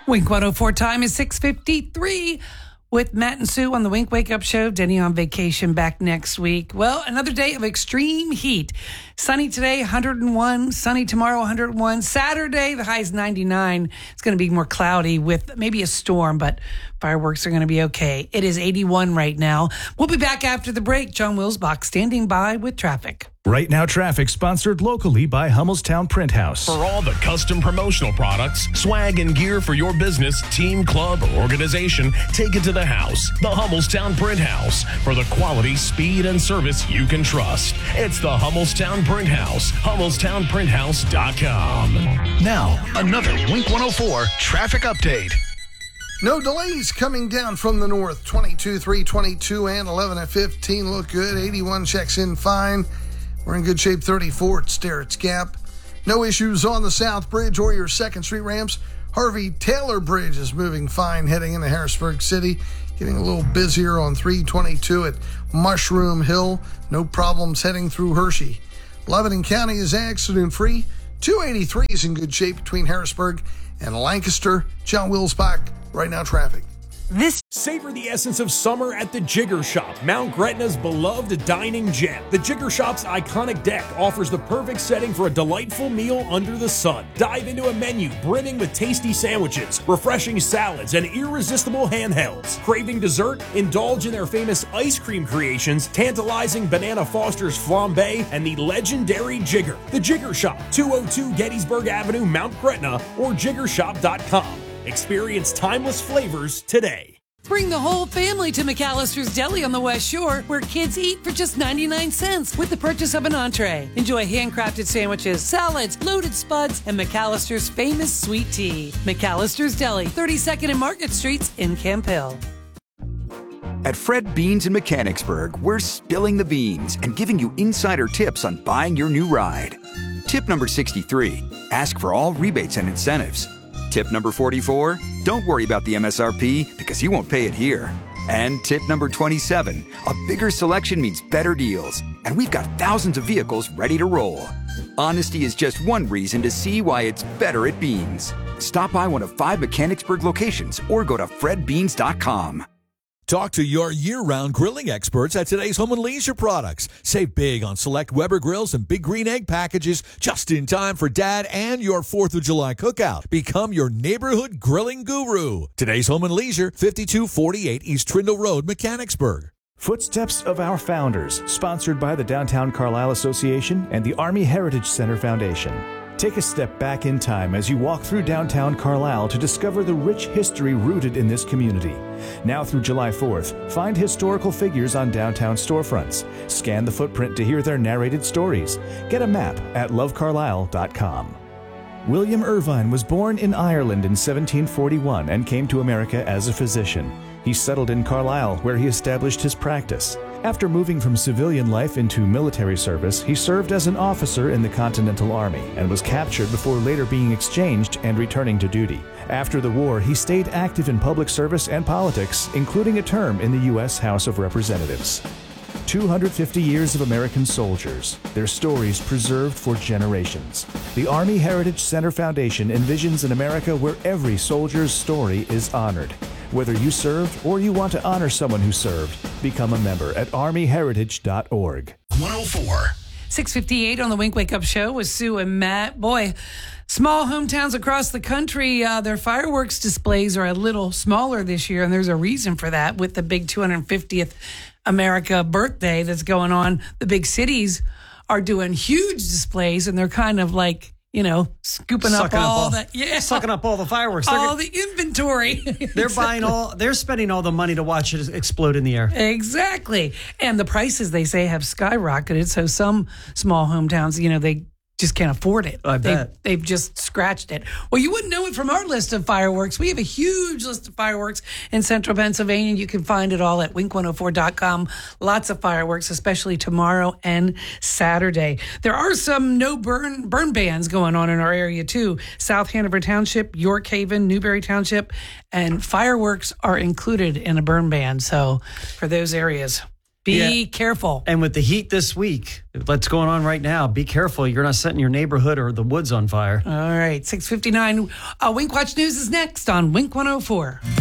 Wink 104 time is 6:53 with Matt and Sue on the Wink Wake Up Show. Denny on vacation, back next week. Well, another day of extreme heat. Sunny today, 101. Sunny tomorrow, 101. Saturday, the high is 99. It's going to be more cloudy with maybe a storm, but fireworks are going to be okay. It is 81 right now. We'll be back after the break. John Wilsbach standing by with traffic. Right Now Traffic, sponsored locally by Hummelstown Print House. For all the custom promotional products, swag and gear for your business, team, club, or organization, take it to the house, the Hummelstown Print House, for the quality, speed, and service you can trust. It's the Hummelstown Print House, HummelstownPrintHouse.com. Now, another Wink 104 traffic update. No delays coming down from the north. 22, 322, and 11 at 15 look good. 81 checks in fine. We're in good shape. 34 at Sterrett's Gap. No issues on the South Bridge or your 2nd Street ramps. Harvey Taylor Bridge is moving fine heading into Harrisburg City. Getting a little busier on 322 at Mushroom Hill. No problems heading through Hershey. Lebanon County is accident-free. 283 is in good shape between Harrisburg and Lancaster. John Wilsbach, Right Now Traffic. Savor the essence of summer at the Jigger Shop, Mount Gretna's beloved dining gem. The Jigger Shop's iconic deck offers the perfect setting for a delightful meal under the sun. Dive into a menu brimming with tasty sandwiches, refreshing salads, and irresistible handhelds. Craving dessert? Indulge in their famous ice cream creations, tantalizing Banana Foster's flambe, and the legendary Jigger. The Jigger Shop, 202 Gettysburg Avenue, Mount Gretna, or jiggershop.com. Experience timeless flavors today. Bring the whole family to McAllister's Deli on the West Shore, where kids eat for just 99 cents with the purchase of an entree. Enjoy handcrafted sandwiches, salads, loaded spuds, and McAllister's famous sweet tea. McAllister's Deli, 32nd and Market Streets in Camp Hill. At Fred Beans in Mechanicsburg, we're spilling the beans and giving you insider tips on buying your new ride. Tip number 63, ask for all rebates and incentives. Tip number 44, don't worry about the MSRP because you won't pay it here. And tip number 27, a bigger selection means better deals. And we've got thousands of vehicles ready to roll. Honesty is just one reason to see why it's better at Beans. Stop by one of 5 Mechanicsburg locations or go to fredbeans.com. Talk to your year-round grilling experts at today's Home and Leisure products. Save big on select Weber grills and Big Green Egg packages just in time for Dad and your 4th of July cookout. Become your neighborhood grilling guru. Today's Home and Leisure, 5248 East Trindle Road, Mechanicsburg. Footsteps of Our Founders, sponsored by the Downtown Carlisle Association and the Army Heritage Center Foundation. Take a step back in time as you walk through downtown Carlisle to discover the rich history rooted in this community. Now through July 4th, find historical figures on downtown storefronts. Scan the footprint to hear their narrated stories. Get a map at lovecarlisle.com. William Irvine was born in Ireland in 1741 and came to America as a physician. He settled in Carlisle, where he established his practice. After moving from civilian life into military service, he served as an officer in the Continental Army and was captured before later being exchanged and returning to duty. After the war, he stayed active in public service and politics, including a term in the U.S. House of Representatives. 250 years of American soldiers, their stories preserved for generations. The Army Heritage Center Foundation envisions an America where every soldier's story is honored. Whether you served or you want to honor someone who served, become a member at armyheritage.org. 104. 6:58 on the Wink Wake Up Show with Sue and Matt. Boy, small hometowns across the country, their fireworks displays are a little smaller this year, and there's a reason for that. With the big 250th America birthday that's going on, the big cities are doing huge displays, and they're kind of like, you know, scooping up all the sucking up all the fireworks. All the inventory. They're they're spending all the money to watch it explode in the air. Exactly. And the prices, they say, have skyrocketed. So some small hometowns, you know, they just can't afford it. I bet. They've just scratched it. Well, you wouldn't know it from our list of fireworks. We have a huge list of fireworks in central Pennsylvania. You can find it all at wink104.com. Lots of fireworks, especially tomorrow and Saturday. There are some no burn bans going on in our area, too. South Hanover Township, York Haven, Newberry Township, and fireworks are included in a burn ban. So for those areas, Be careful. And with the heat this week, what's going on right now, be careful. You're not setting your neighborhood or the woods on fire. All right, 6:59. Wink Watch News is next on Wink 104.